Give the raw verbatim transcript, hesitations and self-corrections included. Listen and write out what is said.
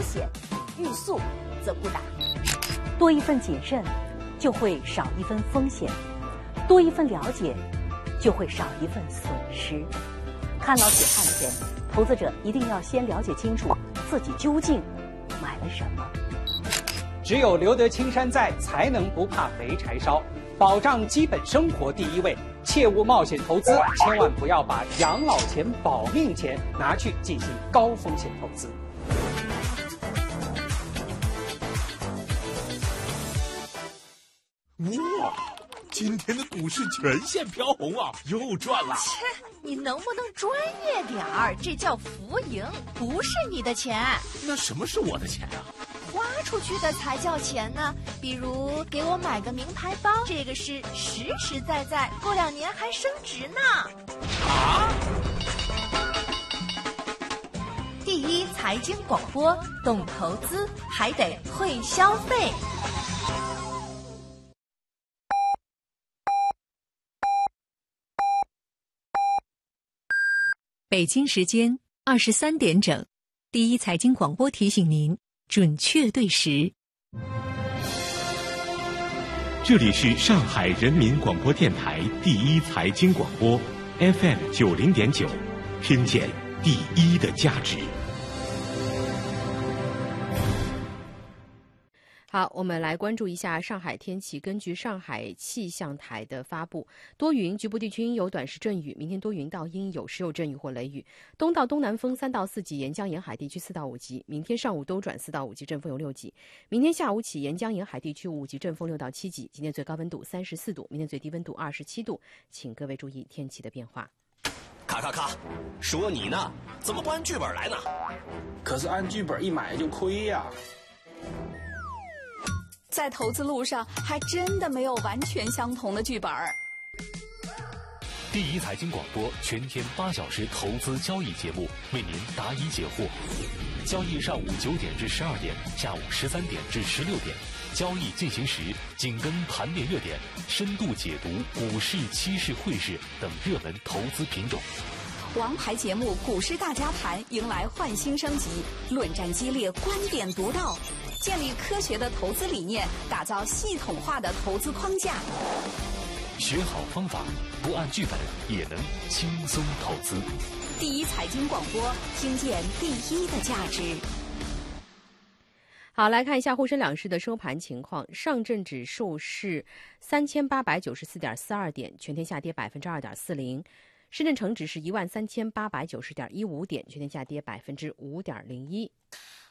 险，欲速则不达。 多一份谨慎，就会少一分风险；多一份了解，就会少一份损失。看牢铁汉前，投资者一定要先了解清楚自己究竟买了什么。 只有留得青山在，才能不怕没柴烧。保障基本生活第一位，切勿冒险投资，千万不要把养老钱、保命钱拿去进行高风险投资。 哇，今天的股市全线飘红啊，又赚了！ 切，你能不能专业点儿？这叫浮盈，不是你的钱。 那什么是我的钱啊？ 花出去的才叫钱呢。比如给我买个名牌包，这个是实实在在，过两年还升值呢。 啊！ 第一财经广播，懂投资还得会消费。 北京时间二十三点整，第一财经广播提醒您准确对时。 这里是上海人民广播电台第一财经广播 F M 九零点九，听见第一的价值。 好，我们来关注一下上海天气。根据上海气象台的发布，多云，局部地区阴有短时阵雨。明天多云到阴，有时有阵雨或雷雨。东到东南风三到四级，沿江沿海地区四到五级。明天上午兜转四到五级，阵风有六级。明天下午起，沿江沿海地区五级，阵风六到七级。今天最高温度三十四度，明天最低温度二十七度，请各位注意天气的变化。 咔咔咔，说你呢，怎么不按剧本来呢？ 可是按剧本一买就亏呀、啊。 在投资路上，还真的没有完全相同的剧本。 第一财经广播全天八小时投资交易节目，为您答疑解惑。交易上午九点至十二点，下午十三点至十六点。交易进行时，紧跟盘面热点，深度解读股市、期市、汇市等热门投资品种。 王牌节目《股市大家谈》迎来焕新升级，论战激烈，观点独到，建立科学的投资理念，打造系统化的投资框架。 学好方法，不按剧本也能轻松投资。 第一财经广播，听见第一的价值。 好，来看一下沪深两市的收盘情况。上证指数是三千八百九十四点四二点，全天下跌百分之二点四零。深圳成指是一万三千八百九十点一五点，全天下跌百分之五点零一。